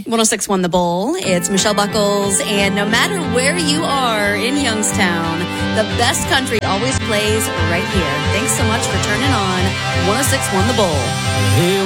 106.1 The Bowl. It's Michelle Buckles, and no matter where you are in Youngstown, the best country always plays right here. Thanks so much for turning on 106.1 The Bowl. Hey,